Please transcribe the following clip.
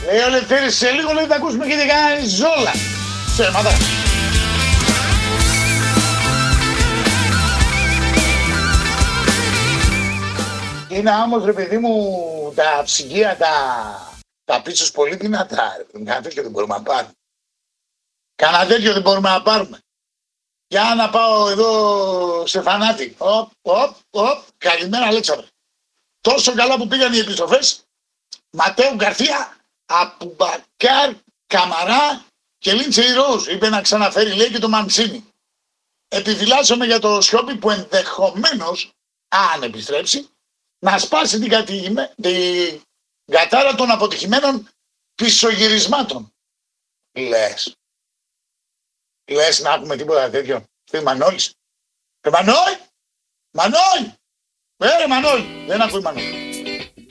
Ο Λευτέρης σε λίγο λέει θα ακούσουμε και την κανένα Ζόλα. Ψέματα. Είναι όμως ρε παιδί μου τα ψυγεία, τα πίσω πολύ δυνατά. Κανένα τέτοιο δεν μπορούμε να πάρουμε. Κανένα τέτοιο δεν μπορούμε να πάρουμε. Για να πάω εδώ σε φανάτι. Καλημέρα Αλέξανδρε. Τόσο καλά που πήγαν οι επιστροφές. Ματέου Γκαρθία, Απουμπακάρ, Καμαρά και Λίντσεϊ Ροζ. Είπε να ξαναφέρει λέει και το Μαντσίνι. Επιφυλάσσομαι για το Σιώπη που ενδεχομένως, αν επιστρέψει, να σπάσει την κατάρα των αποτυχημένων πισωγυρισμάτων. Λες να έχουμε τίποτα τέτοιο. Τι Μανώλης. Μανώλη! Μανώλη! Μανώλη! Δεν ακούει Μανώλη.